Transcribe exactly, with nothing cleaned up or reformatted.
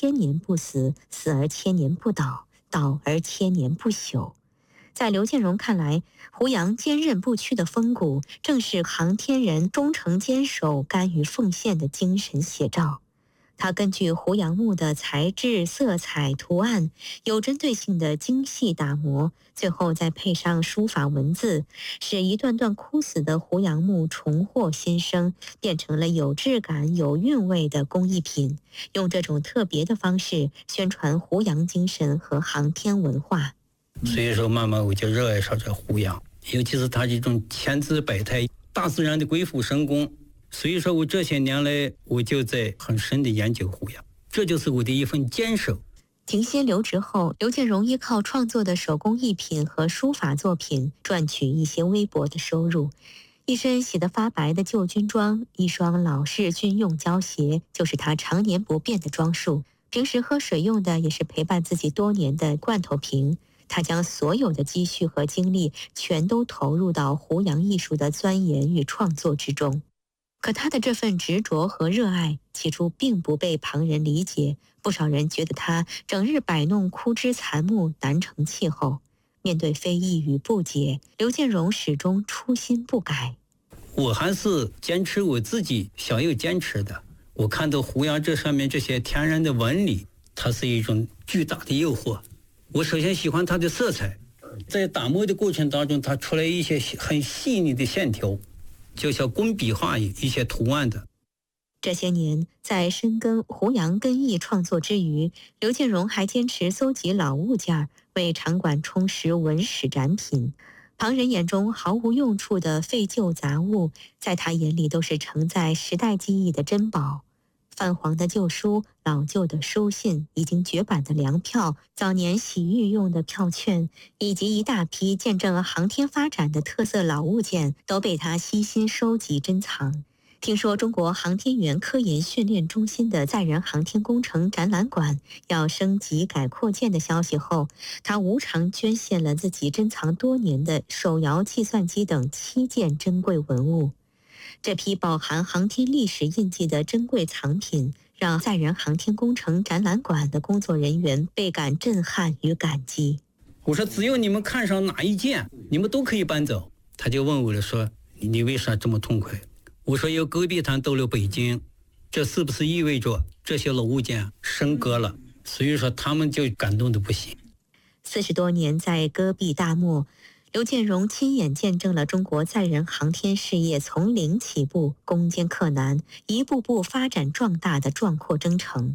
千年不死，死而千年不倒，倒而千年不朽。在刘建荣看来，胡杨坚韧不屈的风骨，正是航天人忠诚坚守、甘于奉献的精神写照。他根据胡杨木的材质、色彩、图案，有针对性的精细打磨，最后再配上书法文字，使一段段枯死的胡杨木重获新生，变成了有质感、有韵味的工艺品。用这种特别的方式宣传胡杨精神和航天文化。 所以说，慢慢我就热爱上这胡杨，尤其是他这种千姿百态、大自然的鬼斧神工。所以说我这些年来，我就在很深的研究胡杨，这就是我的一份坚守。 停薪留职后，刘建荣依靠创作的手工艺品和书法作品赚取一些微薄的收入。一身洗得发白的旧军装，一双老式军用胶鞋，就是他常年不变的装束。平时喝水用的也是陪伴自己多年的罐头瓶。他将所有的积蓄和精力全都投入到胡杨艺术的钻研与创作之中。可他的这份执着和热爱，起初并不被旁人理解，不少人觉得他整日摆弄枯枝残木，难成气候。面对非议与不解，刘建荣始终初心不改。 我还是坚持我自己想要坚持的。我看到胡杨这上面这些天然的纹理，它是一种巨大的诱惑。我首先喜欢它的色彩，在打磨的过程当中，它出来一些很细腻的线条，就像工笔画一些图案的。 这些年，在深耕胡杨根艺创作之余，刘建荣还坚持搜集老物件，为场馆充实文史展品。旁人眼中毫无用处的废旧杂物，在他眼里都是承载时代记忆的珍宝。泛黄的旧书、老旧的书信、已经绝版的粮票、早年洗浴用的票券，以及一大批见证航天发展的特色老物件，都被他悉心收集珍藏。听说中国航天员科研训练中心的载人航天工程展览馆要升级改扩建的消息后，他无偿捐献了自己珍藏多年的手摇计算机等七件珍贵文物。这批饱含航天历史印记的珍贵藏品，让载人航天工程展览馆的工作人员倍感震撼与感激。 我说只要你们看上哪一件，你们都可以搬走。他就问我了，说你为啥这么痛快？我说有戈壁滩到了北京，这是不是意味着这些老物件升格了？所以说他们就感动的不行。 四十多年在戈壁大漠，刘建荣亲眼见证了中国载人航天事业从零起步、攻坚克难，一步步发展壮大的壮阔征程。